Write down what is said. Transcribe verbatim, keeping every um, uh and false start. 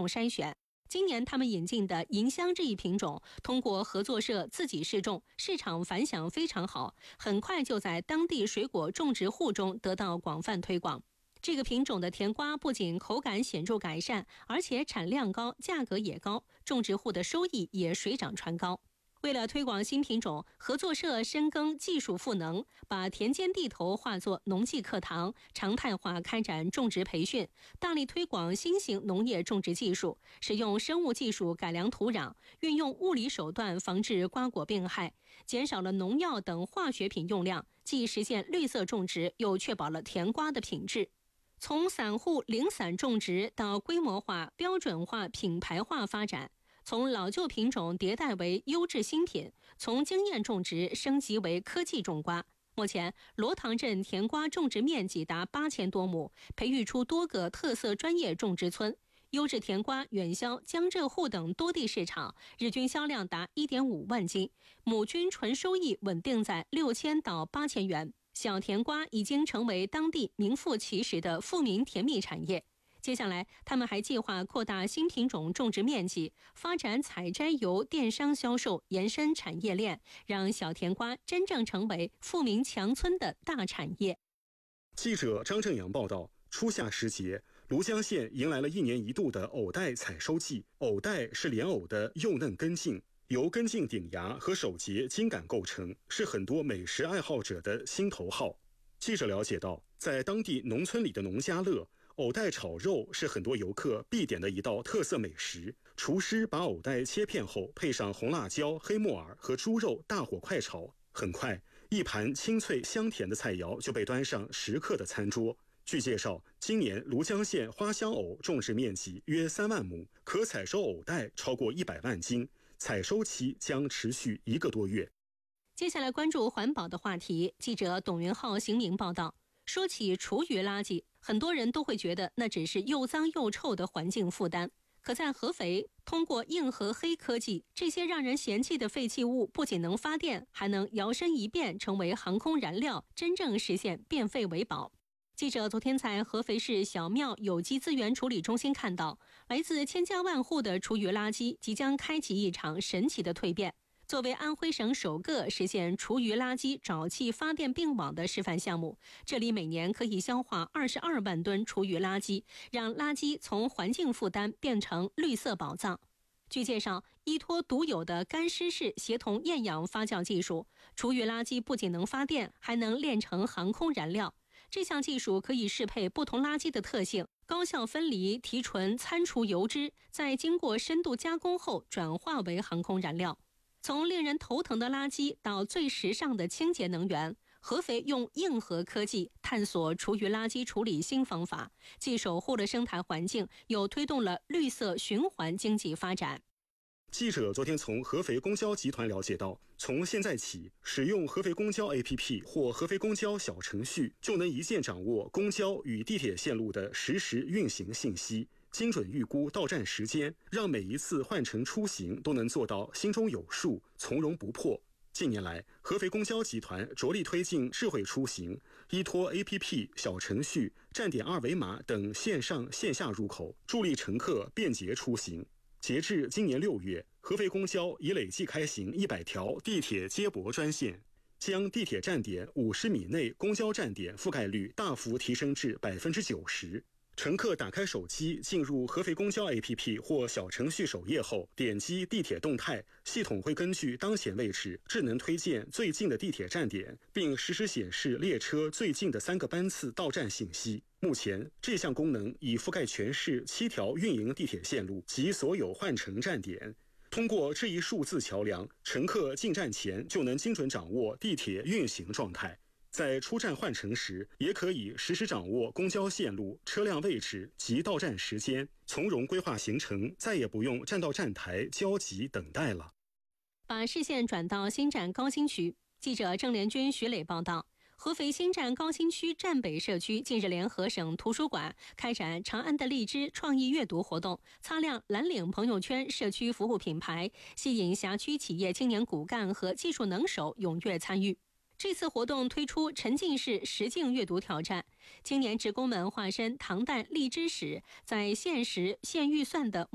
动筛选。今年他们引进的银香这一品种，通过合作社自己试种，市场反响非常好，很快就在当地水果种植户中得到广泛推广。这个品种的甜瓜不仅口感显著改善，而且产量高，价格也高，种植户的收益也水涨船高。为了推广新品种，合作社深耕技术赋能，把田间地头化作农技课堂，常态化开展种植培训，大力推广新型农业种植技术，使用生物技术改良土壤，运用物理手段防治瓜果病害，减少了农药等化学品用量，既实现绿色种植，又确保了甜瓜的品质。从散户零散种植到规模化、标准化、品牌化发展，从老旧品种迭代为优质新品，从经验种植升级为科技种瓜。目前，罗塘镇甜瓜种植面积达八千多亩，培育出多个特色专业种植村。优质甜瓜远销江浙沪等多地市场，日均销量达 一点五万斤，亩均纯收益稳定在六千到八千元。小甜瓜已经成为当地名副其实的富民甜蜜产业。接下来，他们还计划扩大新品种种植面积，发展采摘油电商销售，延伸产业链，让小甜瓜真正成为富民强村的大产业。 记者张正阳报道，初夏时节，庐江县迎来了一年一度的藕带采收季。藕带是莲藕的幼嫩根茎，由根茎顶芽和手节茎秆构成，是很多美食爱好者的心头好。记者了解到，在当地农村里的农家乐，藕带炒肉是很多游客必点的一道特色美食。厨师把藕带切片后，配上红辣椒、黑木耳和猪肉，大火快炒。很快，一盘清脆香甜的菜肴就被端上食客的餐桌。据介绍，今年庐江县花香藕种植面积约三万亩，可采收藕带超过一百万斤，采收期将持续一个多月。 接下来关注环保的话题，记者董云浩、邢明报道。说起厨余垃圾，很多人都会觉得那只是又脏又臭的环境负担。可在合肥，通过硬核黑科技，这些让人嫌弃的废弃物不仅能发电，还能摇身一变成为航空燃料，真正实现变废为宝。记者昨天在合肥市小庙有机资源处理中心看到，来自千家万户的厨余垃圾即将开启一场神奇的蜕变。作为安徽省首个实现厨余垃圾沼气发电并网的示范项目，这里每年可以消化二十二万吨厨余垃圾，让垃圾从环境负担变成绿色宝藏。据介绍，依托独有的干湿式协同厌氧发酵技术，厨余垃圾不仅能发电，还能炼成航空燃料。这项技术可以适配不同垃圾的特性，高效分离提纯餐厨油脂，在经过深度加工后转化为航空燃料。从令人头疼的垃圾到最时尚的清洁能源，合肥用硬核科技探索厨余垃圾处理新方法，既守护了生态环境，又推动了绿色循环经济发展。 记者昨天从合肥公交集团了解到，从现在起，使用合肥公交 A P P 或合肥公交小程序，就能一键掌握公交与地铁线路的实时运行信息，精准预估到站时间，让每一次换乘出行都能做到心中有数，从容不迫。近年来，合肥公交集团着力推进智慧出行，依托 A P P、小程序、站点二维码等线上线下入口，助力乘客便捷出行。截至今年六月，合肥公交已累计开行一百条地铁接驳专线，将地铁站点五十米内公交站点覆盖率大幅提升至百分之九十。乘客打开手机，进入合肥公交 A P P 或小程序首页后，点击地铁动态，系统会根据当前位置智能推荐最近的地铁站点，并实时显示列车最近的三个班次到站信息。目前，这项功能已覆盖全市七条运营地铁线路及所有换乘站点。通过这一数字桥梁，乘客进站前就能精准掌握地铁运行状态。在出站换乘时，也可以实时掌握公交线路、车辆位置及到站时间，从容规划行程，再也不用站到站台焦急等待了。 把视线转到新站高新区，记者郑连军、徐磊报道。合肥新站高新区站北社区近日联合省图书馆开展长安的荔枝创意阅读活动，擦亮蓝领朋友圈社区服务品牌，吸引辖区企业青年骨干和技术能手踊跃参与。这次活动推出沉浸式实境阅读挑战，青年职工们化身唐代荔枝史，在限时限预算的